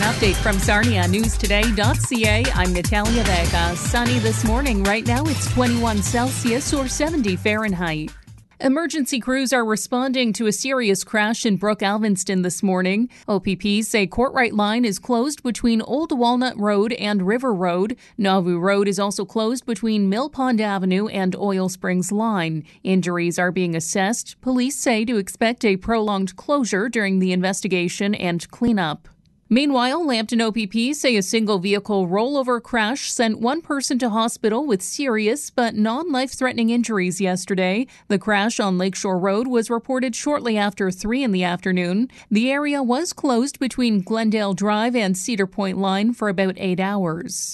update from SarniaNewsToday.ca. I'm Natalia Vega. Sunny this morning. Right now it's 21 Celsius or 70 Fahrenheit. Emergency crews are responding to a serious crash in Brook Alvinston this morning. OPP say Courtright Line is closed between Old Walnut Road and River Road. Nauvoo Road is also closed between Mill Pond Avenue and Oil Springs Line. Injuries are being assessed. Police say to expect a prolonged closure during the investigation and cleanup. Meanwhile, Lambton OPP say a single-vehicle rollover crash sent one person to hospital with serious but non-life-threatening injuries yesterday. The crash on Lakeshore Road was reported shortly after 3 in the afternoon. The area was closed between Glendale Drive and Cedar Point Line for about 8 hours.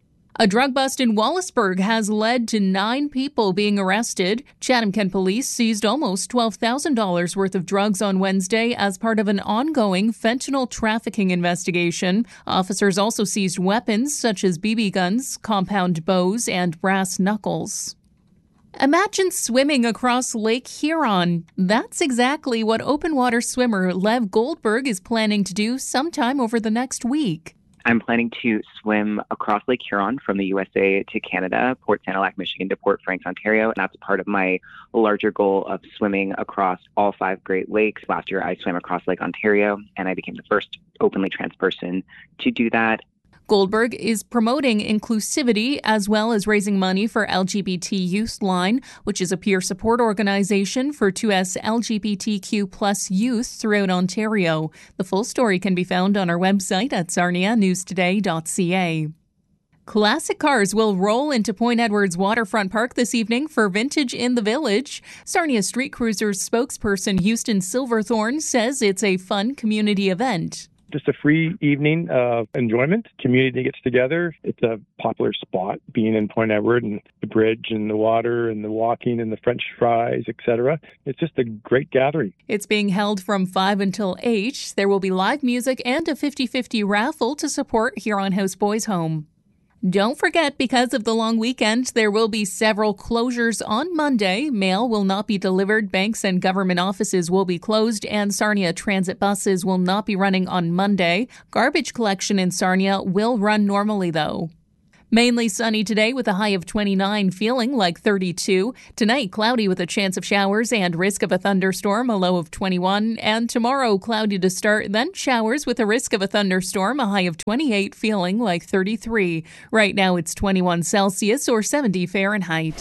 A drug bust in Wallaceburg has led to 9 people being arrested. Chatham-Kent police seized almost $12,000 worth of drugs on Wednesday as part of an ongoing fentanyl trafficking investigation. Officers also seized weapons such as BB guns, compound bows, and brass knuckles. Imagine swimming across Lake Huron. That's exactly what open water swimmer Lev Goldberg is planning to do sometime over the next week. I'm planning to swim across Lake Huron from the USA to Canada, Port Sanilac, Michigan to Port Franks, Ontario. And that's part of my larger goal of swimming across all 5 Great Lakes. Last year, I swam across Lake Ontario, and I became the first openly trans person to do that. Goldberg is promoting inclusivity as well as raising money for LGBT Youth Line, which is a peer support organization for 2S LGBTQ plus youth throughout Ontario. The full story can be found on our website at SarniaNewsToday.ca. Classic cars will roll into Point Edwards Waterfront Park this evening for Vintage in the Village. Sarnia Street Cruisers spokesperson Houston Silverthorne says it's a fun community event. Just a free evening of enjoyment. Community gets together. It's a popular spot, being in Point Edward and the bridge and the water and the walking and the French fries, etc. It's just a great gathering. It's being held from 5 until 8. There will be live music and a 50-50 raffle to support Huron House Boys Home. Don't forget, because of the long weekend, there will be several closures on Monday. Mail will not be delivered, banks and government offices will be closed, and Sarnia transit buses will not be running on Monday. Garbage collection in Sarnia will run normally, though. Mainly sunny today with a high of 29, feeling like 32. Tonight, cloudy with a chance of showers and risk of a thunderstorm, a low of 21. And tomorrow, cloudy to start, then showers with a risk of a thunderstorm, a high of 28, feeling like 33. Right now, it's 21 Celsius or 70 Fahrenheit.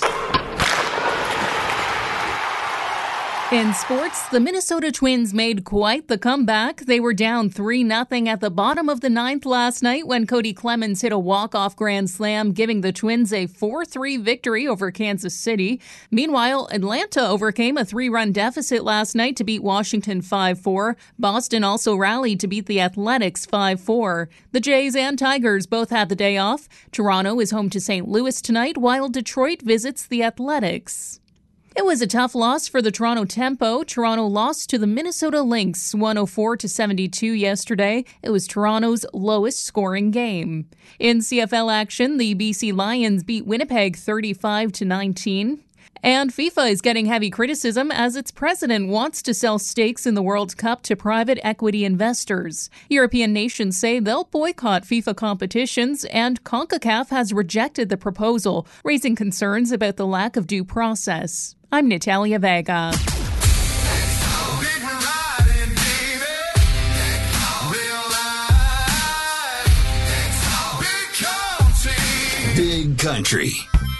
In sports, the Minnesota Twins made quite the comeback. They were down 3-0 at the bottom of the 9th last night when Cody Clemens hit a walk-off grand slam, giving the Twins a 4-3 victory over Kansas City. Meanwhile, Atlanta overcame a 3-run deficit last night to beat Washington 5-4. Boston also rallied to beat the Athletics 5-4. The Jays and Tigers both had the day off. Toronto is home to St. Louis tonight, while Detroit visits the Athletics. It was a tough loss for the Toronto Tempo. Toronto lost to the Minnesota Lynx 104-72 yesterday. It was Toronto's lowest scoring game. In CFL action, the BC Lions beat Winnipeg 35-19. And FIFA is getting heavy criticism as its president wants to sell stakes in the World Cup to private equity investors. European nations say they'll boycott FIFA competitions, and CONCACAF has rejected the proposal, raising concerns about the lack of due process. I'm Natalia Vega. Big Country